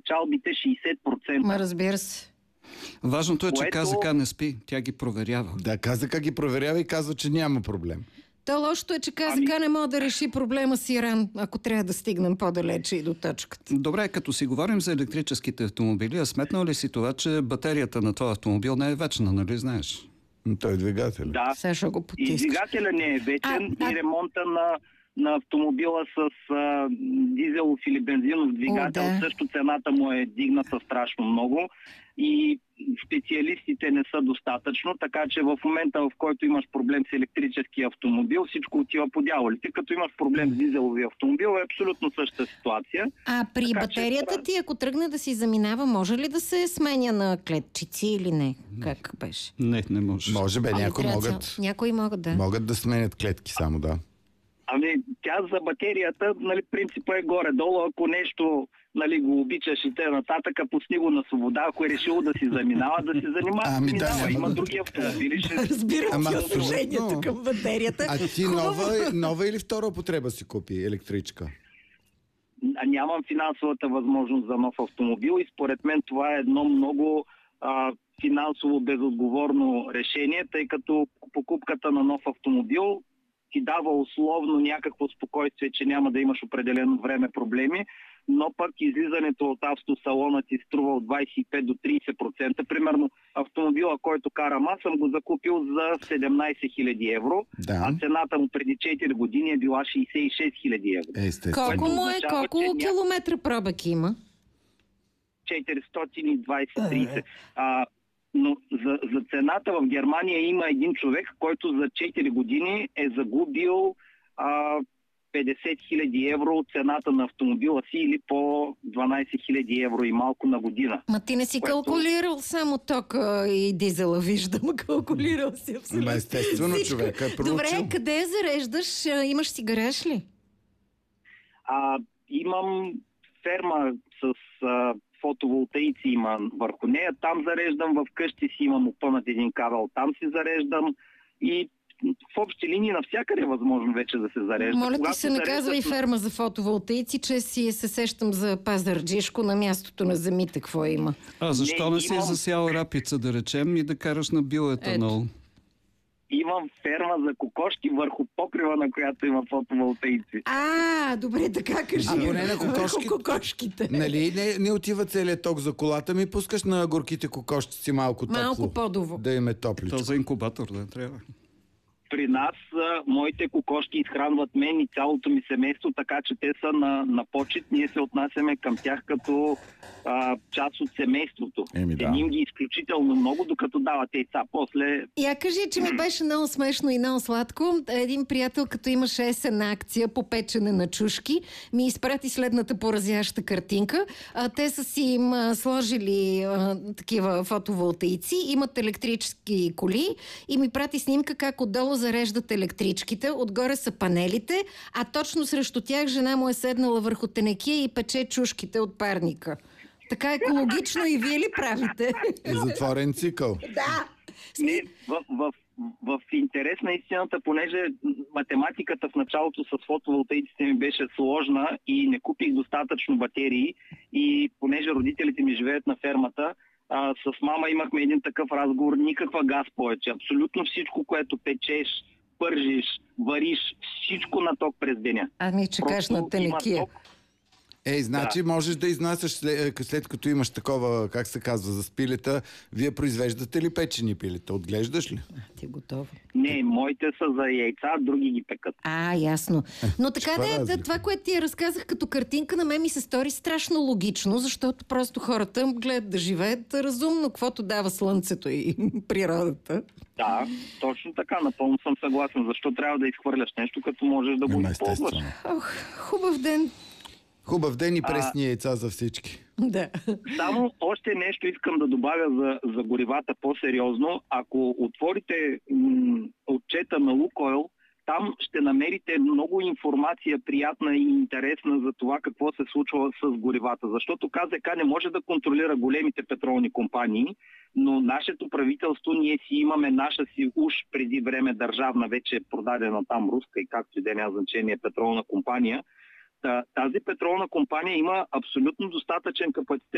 печалбите 60%. Ма разбира се. Важното е, че КЗК не спи. Тя ги проверява. Да, КЗК ги проверява и казва, че няма проблем. То лошото е, че КЗК не може да реши проблема с Иран, ако трябва да стигнем по-далече и до точката. Добре, като си говорим за електрическите автомобили, а сметнал ли си това, че батерията на този автомобил не е вечна, нали знаеш? Той е двигател. Да, Сега ще го и потискаш. двигателя не е вечен, и ремонта на автомобила с дизелов или бензинов двигател, също цената му е дигната страшно много и специалистите не са достатъчно, така че в момента, в който имаш проблем с електрически автомобил, всичко отива по дяволите. Като имаш проблем с дизелови автомобил, е абсолютно същата ситуация. А при така, батерията ти, ако тръгне да си заминава, може ли да се сменя на клетчици или не? Как беше? Не може. Може бе, някои могат. Да. Могат да сменят клетки само, да. Ами, тя за батерията, нали, принципът е горе-долу, ако нещо, нали, го обичаш и нататък, пусни го на свобода, ако е решило да си заминава, да си занимава. Има други автомобили. Разбирам отношението към батерията. А ти нова или втора употреба си купи електричка? Нямам финансовата възможност за нов автомобил и според мен това е едно много финансово безотговорно решение, тъй като покупката на нов автомобил ти дава условно някакво спокойствие, че няма да имаш определено време проблеми, но пък излизането от автосалона ти струва от 25 до 30%. Примерно автомобила, който карам аз, съм го закупил за 17 000 евро, а цената му преди 4 години е била 66 000 евро. Колко му е? Колко километра пробък има? 420-30. Но за цената в Германия има един човек, който за 4 години е загубил 50 000 евро от цената на автомобила си или по 12 000 евро и малко на година. Ма ти не си калкулирал само тока и дизела, виждам. Калкулирал си абсолютно. Естествено, човека е проучил. Добре, къде зареждаш? Имаш си гараж ли? Имам ферма с фотоволтаици има върху нея. Там зареждам, в къщи си имам опънат един кабел, там си зареждам и в общи линии навсякъде е възможно вече да се зарежда. Моля ти се, не казва и ферма за фотоволтаици, че си се сещам за Пазарджишко на мястото на земите, какво има. Защо не си засял рапица, да речем, и да караш на биоетанол? Имам ферма за кокошки върху покрива, на която има фотоволтаици. Добре, така кажи. Абоне на кокошките. Нали не отива целият ток за колата, ми пускаш на горките кокошци малко топло. Малко по-дово. Да им е топличко. То за инкубатор да трябва. При нас моите кокошки изхранват мен и цялото ми семейство, така че те са на почет. Ние се отнасяме към тях като част от семейството. Ценим ги изключително много, докато дават яйца. После... Я кажи, че ми беше много смешно и много сладко. Един приятел, като имаше есен акция по печене на чушки, ми изпрати следната поразяща картинка. Те са си им сложили такива фотоволтаици, имат електрически коли и ми прати снимка как отдолу зареждат електричките, отгоре са панелите, а точно срещу тях жена му е седнала върху тенекия и пече чушките от парника. Така екологично и вие ли правите? И затворен цикъл. Да. Не, в интерес на истината, понеже математиката в началото с фотоволтаиците ми беше сложна и не купих достатъчно батерии и понеже родителите ми живеят на фермата, с мама имахме един такъв разговор, никаква газ повече. Абсолютно всичко, което печеш, пържиш, вариш, всичко на ток през деня. Че кажеш на тенекия. Значи можеш да изнасяш след като имаш такова, как се казва, за спилета. Вие произвеждате ли печени пилета? Отглеждаш ли? Ти готова. Не, моите са за яйца, други ги пекат. Ясно. Но така това, което ти разказах като картинка, на мен ми се стори страшно логично, защото просто хората гледат да живеят разумно, каквото дава слънцето и природата. Да, точно така, напълно съм съгласен. Защо трябва да изхвърляш нещо, като можеш да го използваш? Хубав ден. Хубав ден и пресни яйца за всички. Да. Само още нещо искам да добавя за горивата по-сериозно. Ако отворите отчета на Лукойл, там ще намерите много информация, приятна и интересна за това какво се случва с горивата. Защото КЗК не може да контролира големите петролни компании, но нашето правителство, ние си имаме наша си уж преди време държавна, вече е продадена там руска и както и да няма значение петролна компания. Тази петролна компания има абсолютно достатъчен капацитет